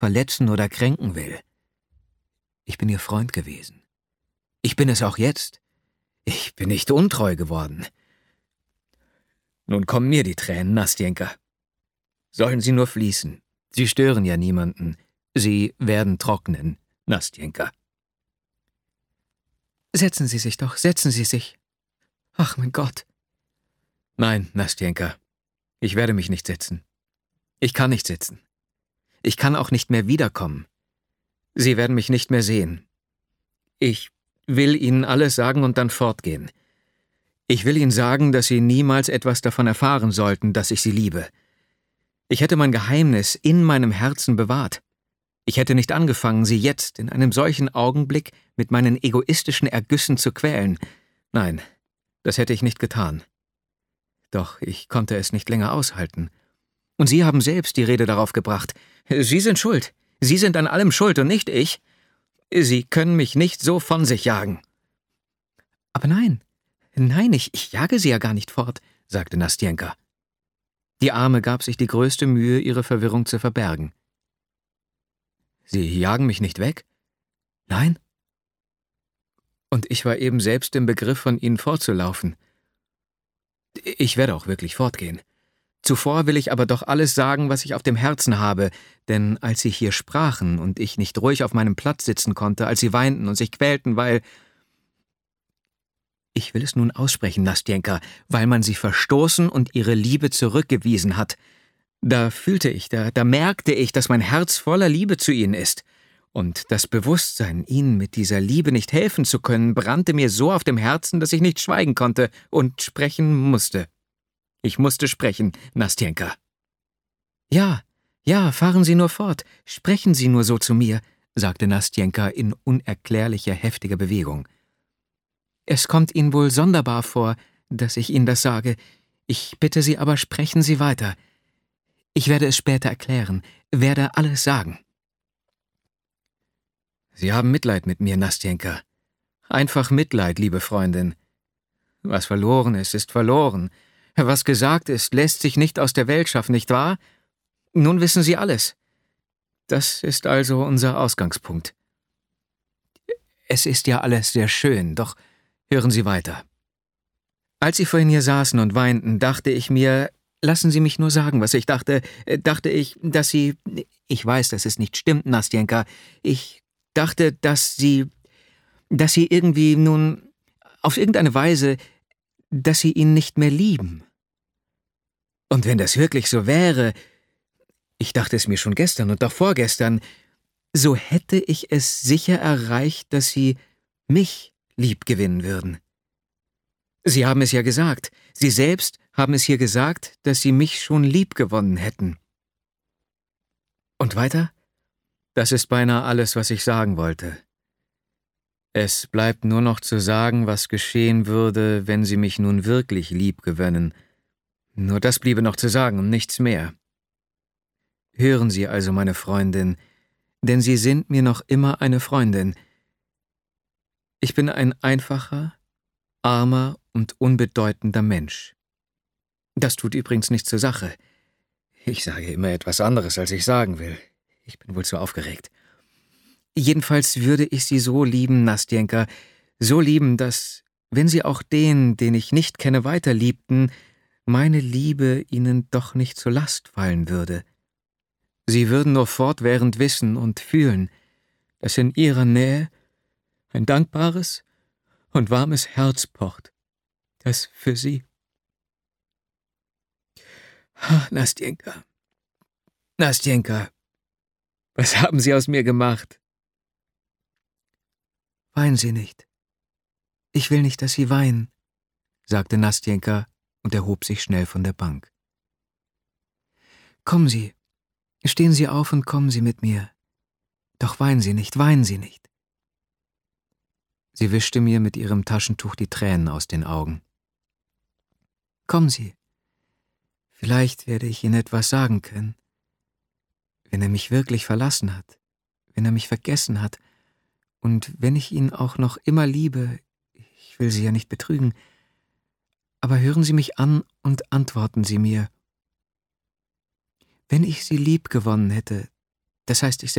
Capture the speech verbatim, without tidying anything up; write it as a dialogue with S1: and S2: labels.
S1: verletzen oder kränken will. Ich bin Ihr Freund gewesen. Ich bin es auch jetzt. Ich bin nicht untreu geworden. Nun kommen mir die Tränen, Nastjenka. Sollen sie nur fließen. Sie stören ja niemanden. Sie werden trocknen, Nastjenka. Setzen Sie sich doch, setzen Sie sich. Ach, mein Gott. Nein, Nastjenka, ich werde mich nicht setzen. Ich kann nicht sitzen. Ich kann auch nicht mehr wiederkommen. Sie werden mich nicht mehr sehen. Ich will Ihnen alles sagen und dann fortgehen. Ich will Ihnen sagen, dass Sie niemals etwas davon erfahren sollten, dass ich Sie liebe. Ich hätte mein Geheimnis in meinem Herzen bewahrt. Ich hätte nicht angefangen, Sie jetzt in einem solchen Augenblick mit meinen egoistischen Ergüssen zu quälen. Nein, das hätte ich nicht getan. Doch ich konnte es nicht länger aushalten. Und Sie haben selbst die Rede darauf gebracht. Sie sind schuld. Sie sind an allem schuld und nicht ich. Sie können mich nicht so von sich jagen. Aber nein, nein, ich, ich jage Sie ja gar nicht fort, sagte Nastjenka. Die Arme gab sich die größte Mühe, ihre Verwirrung zu verbergen. Sie jagen mich nicht weg? Nein. Und ich war eben selbst im Begriff, von Ihnen fortzulaufen. Ich werde auch wirklich fortgehen. Zuvor will ich aber doch alles sagen, was ich auf dem Herzen habe, denn als Sie hier sprachen und ich nicht ruhig auf meinem Platz sitzen konnte, als Sie weinten und sich quälten, weil... Ich will es nun aussprechen, Nastjenka, weil man Sie verstoßen und Ihre Liebe zurückgewiesen hat. Da fühlte ich, da, da merkte ich, dass mein Herz voller Liebe zu Ihnen ist. Und das Bewusstsein, Ihnen mit dieser Liebe nicht helfen zu können, brannte mir so auf dem Herzen, dass ich nicht schweigen konnte und sprechen musste. Ich musste sprechen, Nastjenka. Ja, ja, fahren Sie nur fort, sprechen Sie nur so zu mir, sagte Nastjenka in unerklärlicher, heftiger Bewegung. Es kommt Ihnen wohl sonderbar vor, dass ich Ihnen das sage. Ich bitte Sie aber, sprechen Sie weiter. Ich werde es später erklären, werde alles sagen. Sie haben Mitleid mit mir, Nastjenka. Einfach Mitleid, liebe Freundin. Was verloren ist, ist verloren. Was gesagt ist, lässt sich nicht aus der Welt schaffen, nicht wahr? Nun wissen Sie alles. Das ist also unser Ausgangspunkt. Es ist ja alles sehr schön, doch hören Sie weiter. Als Sie vorhin hier saßen und weinten, dachte ich mir, lassen Sie mich nur sagen, was ich dachte, dachte ich, dass Sie, ich weiß, dass es nicht stimmt, Nastjenka, ich dachte, dass Sie, dass Sie irgendwie nun, auf irgendeine Weise, dass Sie ihn nicht mehr lieben. Und wenn das wirklich so wäre, ich dachte es mir schon gestern und auch vorgestern, so hätte ich es sicher erreicht, dass Sie mich liebgewinnen würden. Sie haben es ja gesagt, Sie selbst haben es hier gesagt, dass Sie mich schon liebgewonnen hätten. Und weiter? Das ist beinahe alles, was ich sagen wollte. Es bleibt nur noch zu sagen, was geschehen würde, wenn Sie mich nun wirklich liebgewönnen. Nur das bliebe noch zu sagen und nichts mehr. Hören Sie also, meine Freundin, denn Sie sind mir noch immer eine Freundin. Ich bin ein einfacher, armer und unbedeutender Mensch. Das tut übrigens nichts zur Sache. Ich sage immer etwas anderes, als ich sagen will. Ich bin wohl zu aufgeregt. Jedenfalls würde ich Sie so lieben, Nastjenka, so lieben, dass, wenn Sie auch den, den ich nicht kenne, weiter liebten, meine Liebe Ihnen doch nicht zur Last fallen würde. Sie würden nur fortwährend wissen und fühlen, dass in Ihrer Nähe ein dankbares und warmes Herz pocht, das für Sie. Ach, Nastjenka, Nastjenka, was haben Sie aus mir gemacht? Weinen Sie nicht. Ich will nicht, dass Sie weinen, sagte Nastjenka und erhob sich schnell von der Bank. Kommen Sie, stehen Sie auf und kommen Sie mit mir. Doch weinen Sie nicht, weinen Sie nicht. Sie wischte mir mit ihrem Taschentuch die Tränen aus den Augen. Kommen Sie. Vielleicht werde ich Ihnen etwas sagen können. Wenn er mich wirklich verlassen hat, wenn er mich vergessen hat, und wenn ich ihn auch noch immer liebe, ich will Sie ja nicht betrügen, aber hören Sie mich an und antworten Sie mir. Wenn ich Sie lieb gewonnen hätte, das heißt, ich